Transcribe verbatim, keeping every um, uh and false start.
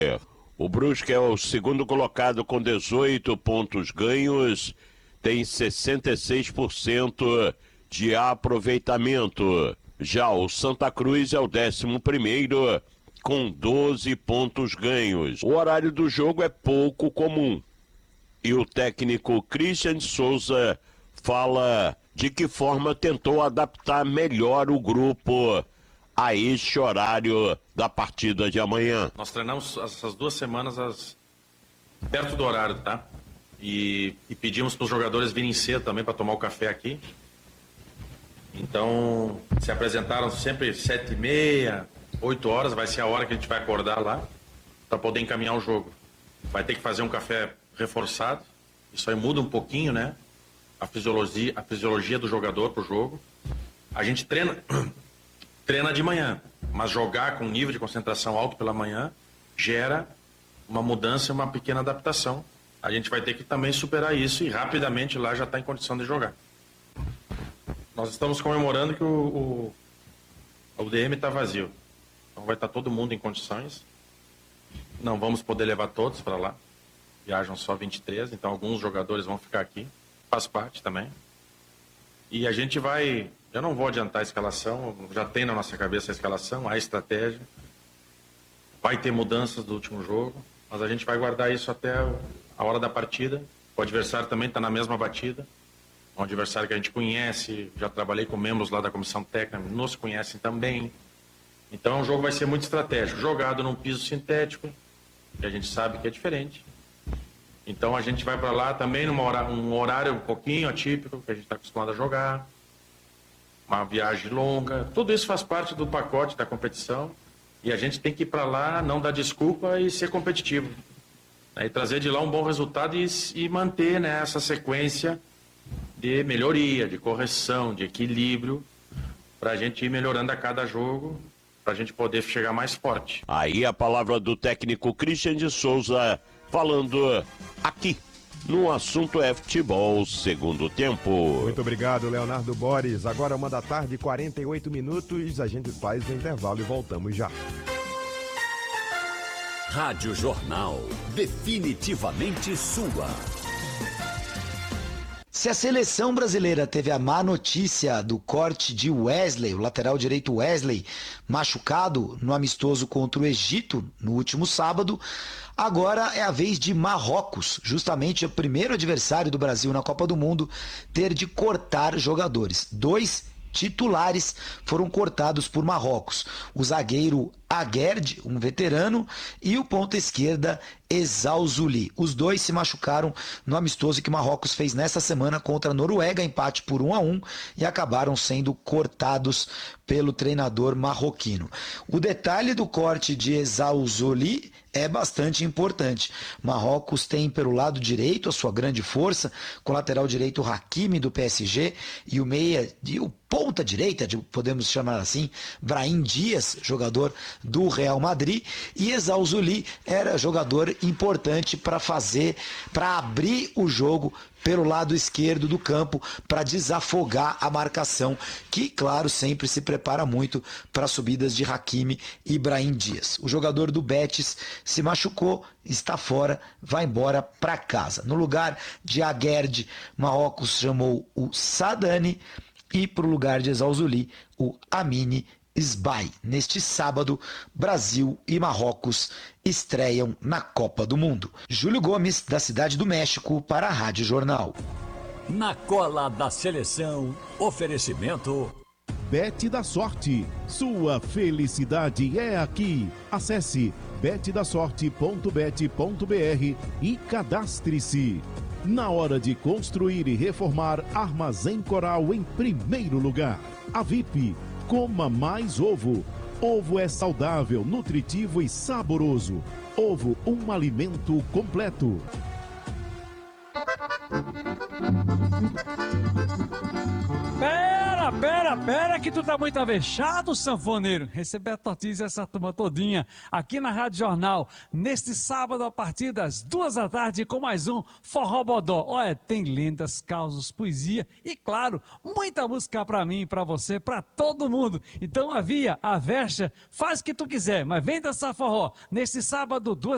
O Brusque é o segundo colocado com dezoito pontos ganhos, tem sessenta e seis por cento de aproveitamento. Já o Santa Cruz é o décimo primeiro com doze pontos ganhos. O horário do jogo é pouco comum. E o técnico Christian Souza fala de que forma tentou adaptar melhor o grupo a este horário da partida de amanhã. Nós treinamos essas duas semanas as... perto do horário, tá? E, e pedimos para os jogadores virem cedo também para tomar o café aqui. Então, se apresentaram sempre sete e meia, oito horas, vai ser a hora que a gente vai acordar lá para poder encaminhar o jogo. Vai ter que fazer um café reforçado, isso aí muda um pouquinho, né? A fisiologia, a fisiologia do jogador para o jogo. A gente treina, treina de manhã, mas jogar com nível de concentração alto pela manhã gera uma mudança e uma pequena adaptação. A gente vai ter que também superar isso e rapidamente lá já está em condição de jogar. Nós estamos comemorando que o, o, o D M está vazio. Então vai estar todo mundo em condições. Não vamos poder levar todos para lá. Viajam só vinte e três, então alguns jogadores vão ficar aqui. Faz parte também. E a gente vai... Eu não vou adiantar a escalação, já tem na nossa cabeça a escalação, a estratégia. Vai ter mudanças do último jogo, mas a gente vai guardar isso até a hora da partida. O adversário também está na mesma batida. Um adversário que a gente conhece, já trabalhei com membros lá da comissão técnica, nos conhecem também. Então o jogo vai ser muito estratégico, jogado num piso sintético, que a gente sabe que é diferente. Então a gente vai para lá também num horário, um horário um pouquinho atípico, que a gente está acostumado a jogar. Uma viagem longa, tudo isso faz parte do pacote da competição. E a gente tem que ir para lá, não dar desculpa e ser competitivo. E trazer de lá um bom resultado e, e manter, né, essa sequência de melhoria, de correção, de equilíbrio, para a gente ir melhorando a cada jogo, para a gente poder chegar mais forte. Aí a palavra do técnico Christian de Souza, falando aqui no assunto é futebol segundo tempo. Muito obrigado, Leonardo Boris. Agora uma da tarde, quarenta e oito minutos, a gente faz o intervalo e voltamos já. Rádio Jornal, definitivamente sua. Se a seleção brasileira teve a má notícia do corte de Wesley, o lateral direito Wesley, machucado no amistoso contra o Egito no último sábado, agora é a vez de Marrocos, justamente o primeiro adversário do Brasil na Copa do Mundo, ter de cortar jogadores. Dois titulares foram cortados por Marrocos. O zagueiro Aguerd, um veterano, e o ponta esquerda Exausuli. Os dois se machucaram no amistoso que Marrocos fez nessa semana contra a Noruega, empate por um a um, e acabaram sendo cortados pelo treinador marroquino. O detalhe do corte de Exausuli é bastante importante. Marrocos tem pelo lado direito a sua grande força, com o lateral direito Hakimi do P S G e o meia e o ponta direita, podemos chamar assim, Brahim Dias, jogador do Real Madrid, e Exausuli era jogador importante para fazer, para abrir o jogo pelo lado esquerdo do campo, para desafogar a marcação, que, claro, sempre se prepara muito para subidas de Hakimi e Brahim Dias. O jogador do Betis se machucou, está fora, vai embora para casa. No lugar de Aguerd, Marrocos chamou o Sadani, e para o lugar de Exausuli, o Amine Sbai. Neste sábado, Brasil e Marrocos estreiam na Copa do Mundo. Júlio Gomes, da Cidade do México, para a Rádio Jornal. Na cola da seleção, oferecimento... Bet da Sorte. Sua felicidade é aqui. Acesse bet da sorte ponto bet ponto br e cadastre-se. Na hora de construir e reformar, Armazém Coral em primeiro lugar. A V I P, coma mais ovo. Ovo é saudável, nutritivo e saboroso. Ovo, um alimento completo. Pera, pera, pera, que tu tá muito avexado, sanfoneiro. Receber a tortilha essa turma todinha aqui na Rádio Jornal, neste sábado a partir das duas da tarde com mais um Forró Bodó. Olha, tem lendas, causos, poesia e, claro, muita música pra mim, pra você, pra todo mundo. Então avia, avexa, faz o que tu quiser, mas vem dançar forró neste sábado, duas